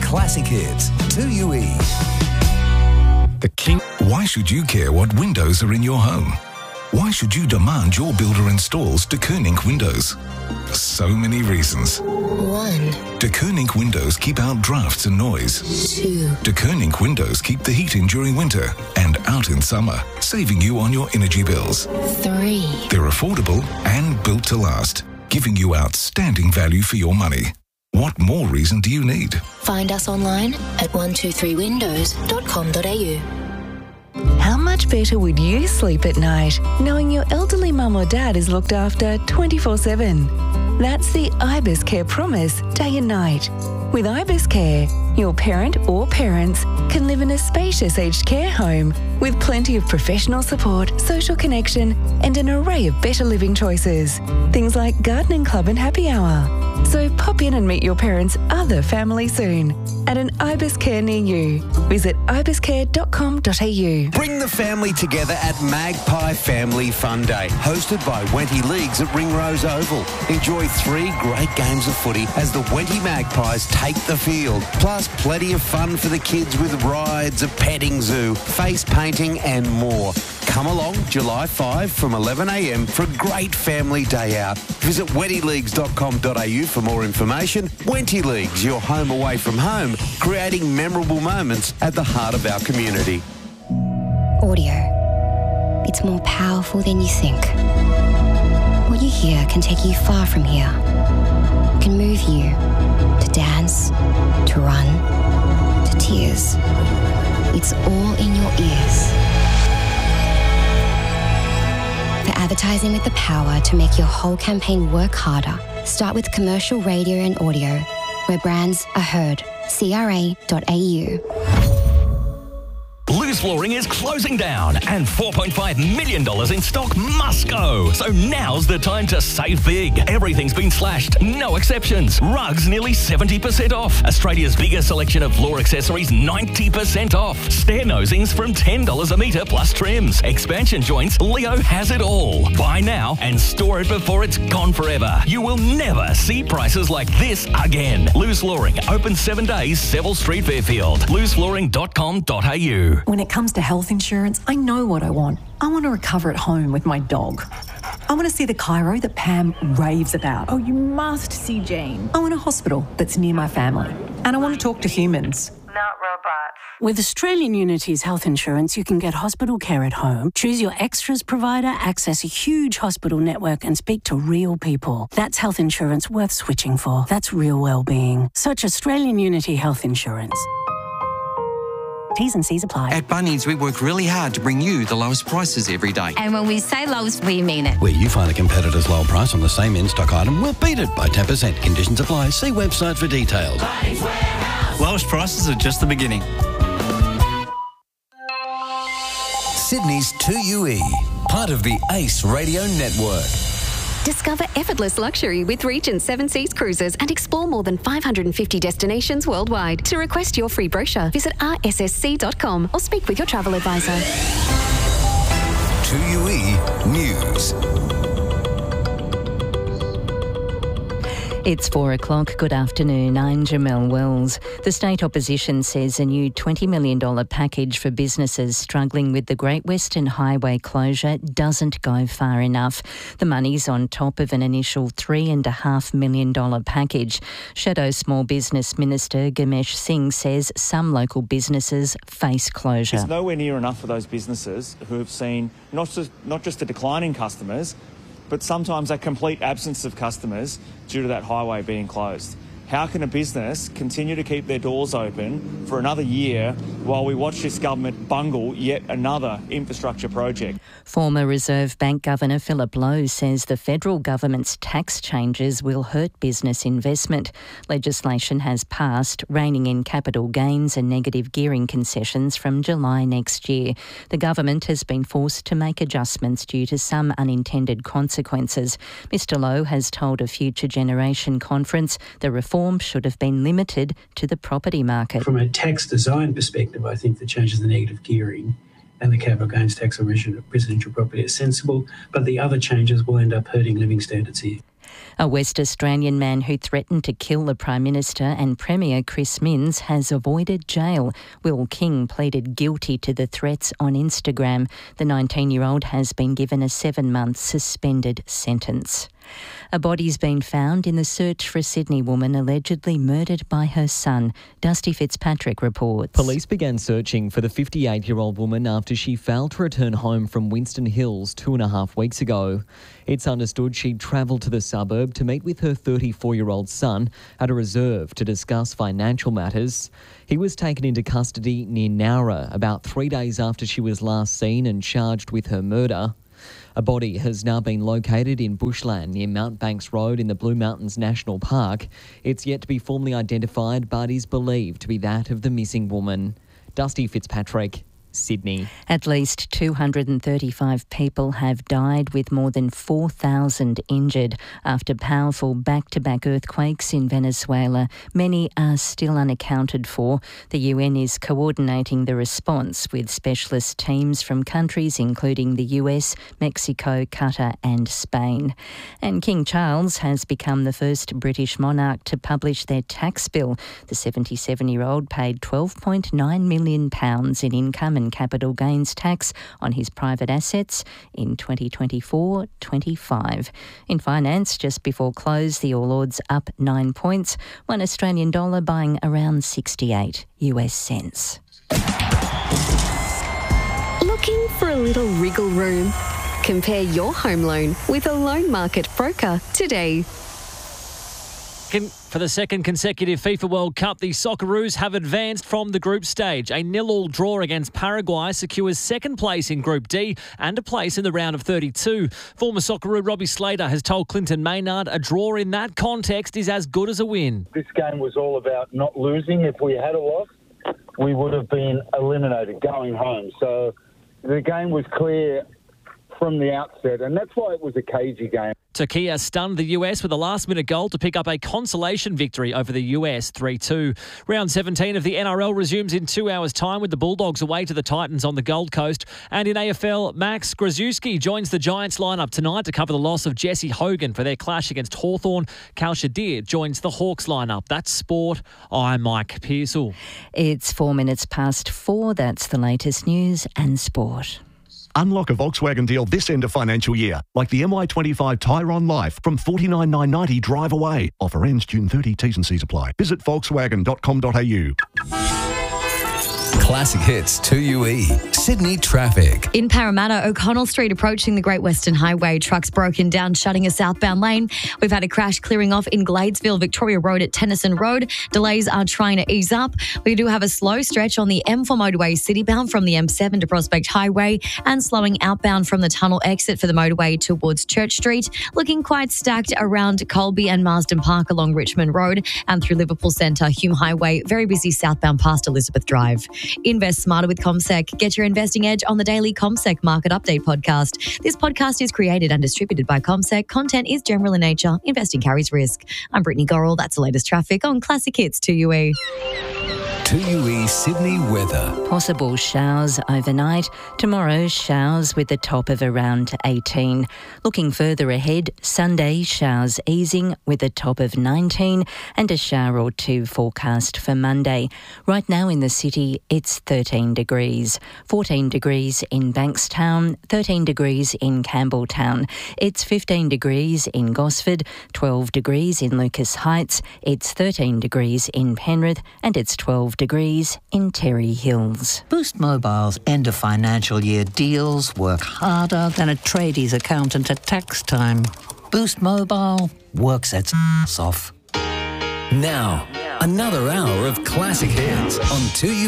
classic hits. 2UE. The King. Why should you care what windows are in your home? Why should you demand your builder installs De Koning windows? So many reasons. 1. De Koning windows keep out drafts and noise. 2. De Koning windows keep the heat in during winter and out in summer, saving you on your energy bills. 3. They're affordable and built to last, giving you outstanding value for your money. What more reason do you need? Find us online at 123windows.com.au. How much better would you sleep at night knowing your elderly mum or dad is looked after 24/7? That's the Ibis Care promise, day and night. With Ibis Care, your parent or parents can live in a spacious aged care home with plenty of professional support, social connection and an array of better living choices. Things like gardening club and happy hour. So pop in and meet your parents' other family soon at an Ibis Care near you. Visit ibiscare.com.au. Bring the family together at Magpie Family Fun Day, hosted by Wenty Leagues at Ringrose Oval. Enjoy 3 great games of footy as the Wenty Magpies take the field. Plus plenty of fun for the kids with rides, a petting zoo, face painting and more. Come along July 5 from 11am for a great family day out. Visit wentyleagues.com.au for more information. Wenty Leagues, your home away from home, creating memorable moments at the heart of our community. Audio. It's more powerful than you think. What you hear can take you far from here. It can move you to dance, to run, to tears. It's all in your ears. For advertising with the power to make your whole campaign work harder, start with commercial radio and audio, where brands are heard. CRA.au. Loose Flooring is closing down and $4.5 million in stock must go. So now's the time to save big. Everything's been slashed, no exceptions. Rugs nearly 70% off. Australia's biggest selection of floor accessories 90% off. Stair nosings from $10 a metre plus trims. Expansion joints, Leo has it all. Buy now and store it before it's gone forever. You will never see prices like this again. Loose Flooring, open 7 days, Seville Street, Fairfield. looseflooring.com.au. When it comes to health insurance, I know what I want. I want to recover at home with my dog. I want to see the chiro that Pam raves about. Oh, you must see Jane. I want a hospital that's near my family. And I want to talk to humans. Not robots. With Australian Unity's health insurance, you can get hospital care at home, choose your extras provider, access a huge hospital network and speak to real people. That's health insurance worth switching for. That's real well-being. Search Australian Unity Health Insurance. T's and C's apply. At Bunnings, we work really hard to bring you the lowest prices every day. And when we say lowest, we mean it. Where you find a competitor's low price on the same in-stock item, we'll beat it by 10%. Conditions apply. See website for details. Bunnings Warehouse. Lowest prices are just the beginning. Sydney's 2UE, part of the Ace Radio Network. Discover effortless luxury with Regent 7 Seas Cruises and explore more than 550 destinations worldwide. To request your free brochure, visit rssc.com or speak with your travel advisor. 2UE News. It's 4 o'clock. Good afternoon. I'm Jamelle Wells. The state opposition says a new $20 million package for businesses struggling with the Great Western Highway closure doesn't go far enough. The money's on top of an initial $3.5 million package. Shadow Small Business Minister Ganesh Singh says some local businesses face closure. It's nowhere near enough for those businesses who have seen not just a decline in customers, but sometimes a complete absence of customers due to that highway being closed. How can a business continue to keep their doors open for another year while we watch this government bungle yet another infrastructure project? Former Reserve Bank Governor Philip Lowe says the federal government's tax changes will hurt business investment. Legislation has passed, reining in capital gains and negative gearing concessions from July next year. The government has been forced to make adjustments due to some unintended consequences. Mr Lowe has told a Future Generation conference the reform should have been limited to the property market. From a tax design perspective, I think the changes in the negative gearing and the capital gains tax on residential property are sensible, but the other changes will end up hurting living standards here. A West Australian man who threatened to kill the Prime Minister and Premier Chris Minns has avoided jail. Will King pleaded guilty to the threats on Instagram. The 19-year-old has been given a 7-month suspended sentence. A body's been found in the search for a Sydney woman allegedly murdered by her son. Dusty Fitzpatrick reports. Police began searching for the 58-year-old woman after she failed to return home from Winston Hills 2.5 weeks ago. It's understood she'd travelled to the suburb to meet with her 34-year-old son at a reserve to discuss financial matters. He was taken into custody near Nowra about 3 days after she was last seen and charged with her murder. A body has now been located in bushland near Mount Banks Road in the Blue Mountains National Park. It's yet to be formally identified but is believed to be that of the missing woman. Dusty Fitzpatrick, Sydney. At least 235 people have died with more than 4,000 injured after powerful back-to-back earthquakes in Venezuela. Many are still unaccounted for. The UN is coordinating the response with specialist teams from countries including the US, Mexico, Qatar and Spain. And King Charles has become the first British monarch to publish their tax bill. The 77-year-old paid £12.9 million in income and capital gains tax on his private assets in 2024-25. In finance, just before close, the All Ords up 9 points, $1 Australian buying around 68 US cents. Looking for a little wriggle room? Compare your home loan with a loan market broker today. For the second consecutive FIFA World Cup, the Socceroos have advanced from the group stage. A 0-0 draw against Paraguay secures second place in Group D and a place in the round of 32. Former Socceroo Robbie Slater has told Clinton Maynard a draw in that context is as good as a win. This game was all about not losing. If we had a loss, we would have been eliminated going home. So the game was clear from the outset, and that's why it was a cagey game. Turkey stunned the US with a last-minute goal to pick up a consolation victory over the US 3-2. Round 17 of the NRL resumes in 2 hours' time with the Bulldogs away to the Titans on the Gold Coast. And in AFL, Max Grzycki joins the Giants lineup tonight to cover the loss of Jesse Hogan for their clash against Hawthorn. Cal Shadir joins the Hawks lineup. That's sport. I'm Mike Pearsall. It's 4 minutes past 4. That's the latest news and sport. Unlock a Volkswagen deal this end of financial year, like the MY25 Tyron Life from $49,990 drive away. Offer ends June 30. T's and C's apply. Visit volkswagen.com.au. Classic Hits 2UE. Sydney traffic. In Parramatta, O'Connell Street approaching the Great Western Highway. Trucks broken down, shutting a southbound lane. We've had a crash clearing off in Gladesville, Victoria Road at Tennyson Road. Delays are trying to ease up. We do have a slow stretch on the M4 motorway citybound from the M7 to Prospect Highway and slowing outbound from the tunnel exit for the motorway towards Church Street. Looking quite stacked around Colby and Marsden Park along Richmond Road and through Liverpool Centre, Hume Highway. Very busy southbound past Elizabeth Drive. Invest smarter with CommSec. Get your investing edge on the daily CommSec Market Update podcast. This podcast is created and distributed by CommSec. Content is general in nature. Investing carries risk. I'm Brittany Gorrell. That's the latest traffic on Classic Hits 2UE. 2UE Sydney weather. Possible showers overnight. Tomorrow, showers with a top of around 18. Looking further ahead, Sunday, showers easing with a top of 19 and a shower or two forecast for Monday. Right now in the city, it's 13 degrees. 14 degrees in Bankstown, 13 degrees in Campbelltown. It's 15 degrees in Gosford, 12 degrees in Lucas Heights. It's 13 degrees in Penrith and it's 12 degrees in Terry Hills. Boost Mobile's end of financial year deals work harder than a tradies accountant at tax time. Boost Mobile works its ass off. Now, another hour of classic hits on 2UE.